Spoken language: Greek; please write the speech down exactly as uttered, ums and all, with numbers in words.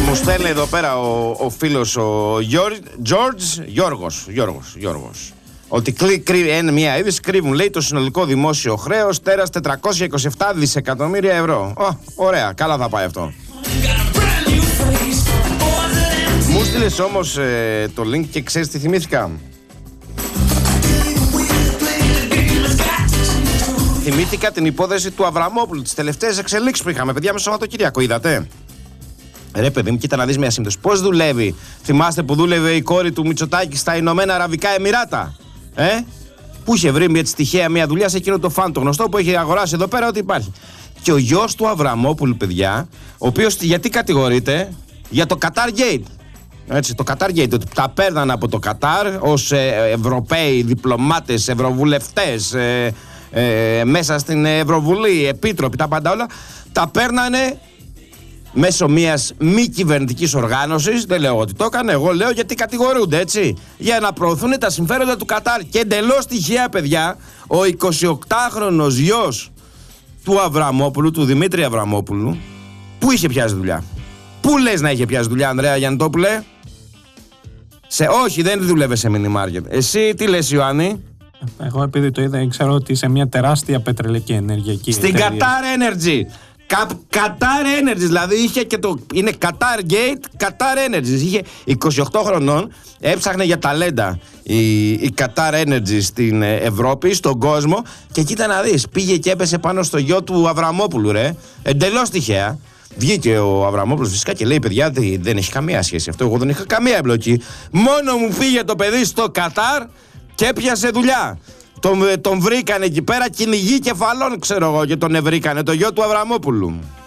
Μου στέλνει εδώ πέρα ο, ο φίλος ο George, George Γιώργος, Γιώργος, Γιώργος, ότι κρύβει μια είδηση, κρύβουν λέει το συνολικό δημόσιο χρέος τέρας τετρακόσια είκοσι επτά δισεκατομμύρια ευρώ. Ω, ωραία, καλά θα πάει αυτό. Μου στείλες όμως ε, το link και ξέρεις τι θυμήθηκα. Θυμήθηκα την υπόθεση του Αβραμόπουλου, τις τελευταίες εξελίξεις που είχαμε, παιδιά, με Σαββατοκύριακο, είδατε? Ρε παιδί μου, κοίτα να δεις μια σύμπτωση. Πώς δουλεύει? Θυμάστε που δούλευε η κόρη του Μητσοτάκη στα Ηνωμένα Αραβικά Εμιράτα? Ε? Που είχε βρει μια τυχαία μια δουλειά σε εκείνο το φαν το γνωστό που έχει αγοράσει εδώ πέρα ότι υπάρχει. Και ο γιος του Αβραμόπουλου, παιδιά, ο οποίος γιατί κατηγορείται? Για το Qatar Gate. Έτσι, το Qatar Gate, ότι τα παίρναν από το Κατάρ ως ε, Ευρωπαίοι διπλωμάτες, ευρωβουλευτές, ε, ε, μέσα στην Ευρωβουλή, επίτροποι, τα πάντα όλα, τα παίρνανε μέσω μιας μη κυβερνητικής οργάνωσης. Δεν λέω ότι το έκανε, εγώ λέω γιατί κατηγορούνται, έτσι, για να προωθούν τα συμφέροντα του Κατάρ. Και εντελώς τυχαία, παιδιά, ο εικοσιοκτάχρονος γιος του Αβραμόπουλου, του Δημήτρη Αβραμόπουλου, πού είχε πιάσει δουλειά? Πού λες να είχε πιάσει δουλειά, Ανδρέα Γιαννητόπουλε? Σε, όχι, δεν δούλευε σε mini market. Εσύ τι λες, Ιωάννη? Εγώ επειδή το είδα, ξέρω ότι σε μια τεράστια πετρελαϊκή ενεργειακή στην εταιρεία. Qatar Energy. Qatar Energy, δηλαδή είχε και το. Είναι Qatar Gate, Qatar Energy. Είχε εικοσιοκτώ χρονών, έψαχνε για ταλέντα η, η Qatar Energy στην Ευρώπη, στον κόσμο. Και κοίτα να δεις, πήγε και έπεσε πάνω στο γιο του Αβραμόπουλου, ρε. Εντελώς τυχαία. Βγήκε ο Αβραμόπουλος φυσικά και λέει: παιδιά, δεν έχει καμία σχέση αυτό. Εγώ δεν είχα καμία εμπλοκή. Μόνο μου πήγε το παιδί στο Κατάρ και έπιασε δουλειά. Τον, τον βρήκανε εκεί πέρα κυνηγή κεφαλών, ξέρω εγώ, και τον ευρήκανε, το γιο του Αβραμόπουλου.